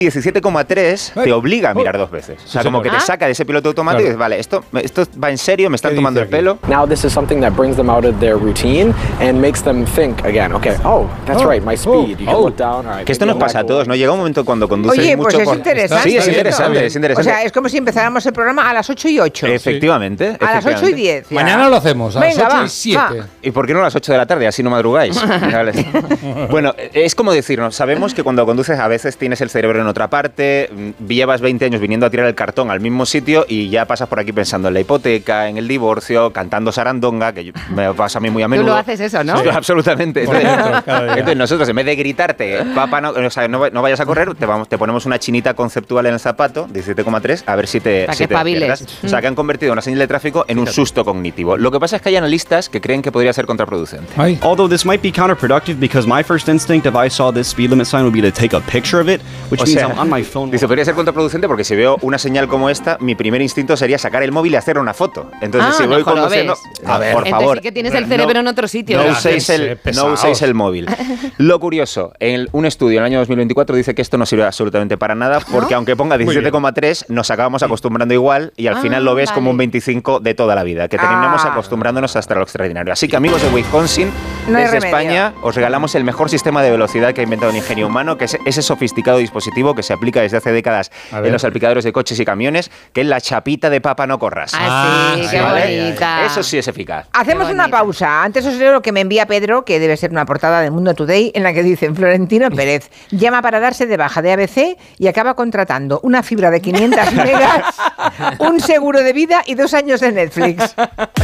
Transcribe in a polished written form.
17,3 te obliga a mirar 2 veces. O sea, como que te saca de ese piloto automático y dices, vale, esto va en serio, me están tomando el pelo. Now this is something that brings them out of their routine and makes them think again, okay, that's right, my speed, you can look down. All right, que esto nos pasa a todos, ¿no? Llega un momento cuando conduces Oye, mucho... pues es interesante. Sí, es interesante. O sea, es como si empezáramos el programa a las 8:08. Efectivamente. A las 8:10. Mañana lo hacemos, a las 8:07. ¿Y por qué no a las 8 de la tarde? Así no madrugáis. Bueno, es como decirnos, sabemos que cuando conduces a veces tienes el cerebro en otra parte, llevas 20 años viniendo a tirar el cartón al mismo sitio y ya pasas por aquí pensando en la hipoteca, en el divorcio, cantando sarandonga, que me pasa a mí muy a menudo. Tú lo haces eso, ¿no? Sí, absolutamente. Entonces nosotros, en vez de gritarte, papá, no vayas a correr, te ponemos una chinita conceptual en el zapato, 17,3, a ver si te despiertas. O sea, que han convertido una señal de tráfico en un susto cognitivo. Lo que pasa es que hay analistas que creen que podría ser contraproducente. Although this might be counterproductive because my first instinct if I saw this speed limit sign would be to take a picture of it, which means I'm on my phone. Dice, podría ser contraproducente porque si veo una señal como esta, mi primer instinto sería sacar el móvil y hacer una foto. Entonces, si voy conduciendo... A ver, por favor. Sí que tienes el cerebro en otro sitio. No uséis el móvil. Lo curioso, en un estudio en el año 2024 dice que esto no sirve absolutamente para nada porque aunque ponga 17,3, nos acabamos acostumbrando igual y al final lo ves como un 25 de toda la vida, que terminamos acostumbrándonos hasta lo extraordinario. Así que amigos de Wisconsin, desde España, os regalamos el mejor sistema de velocidad que ha inventado el ingenio humano, que es ese sofisticado dispositivo que se aplica desde hace décadas en los salpicadores de coches y camiones, que es la chapita de Papa no corras. Sí, qué bonita. Eso sí es eficaz. Hacemos una pausa. Antes os leo lo que me envía Pedro, que debe ser una portada de Mundo Today, en la que dicen Florentino Pérez llama para darse de baja de ABC y acaba contratando una fibra de 500 megas, un seguro de vida y 2 años de Netflix.